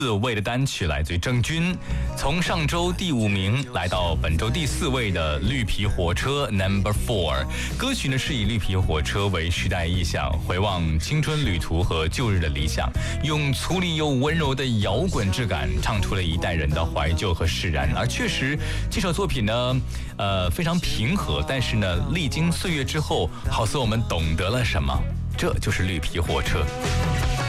4位的单曲来自于郑钧，从上周第5名来到本周第4位的绿皮火车 No.4。歌曲呢是以绿皮火车为时代意象，回望青春旅途和旧日的理想，用粗粝又温柔的摇滚质感，唱出了一代人的怀旧和释然。而确实，这首作品呢，非常平和，但是呢，历经岁月之后，好似我们懂得了什么，这就是绿皮火车。